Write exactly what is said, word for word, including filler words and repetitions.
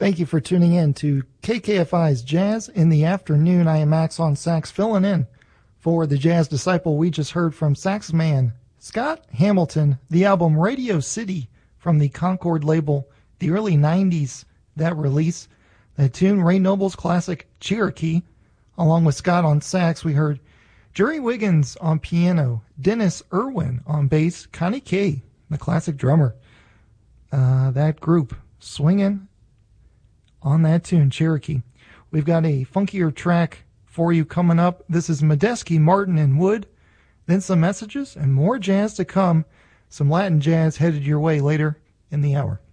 Thank you for tuning in to K K F I's Jazz in the Afternoon. I am Max on sax, filling in for the Jazz Disciple. We just heard from sax man Scott Hamilton, the album Radio City from the Concord label, the early nineties, that release. That tune, Ray Noble's classic Cherokee. Along with Scott on sax, we heard Jerry Wiggins on piano, Dennis Irwin on bass, Connie Kay, the classic drummer. Uh, that group swinging on that tune, Cherokee. We've got a funkier track for you coming up. This is Medeski, Martin, and Wood. Then some messages and more jazz to come. Some Latin jazz headed your way later in the hour.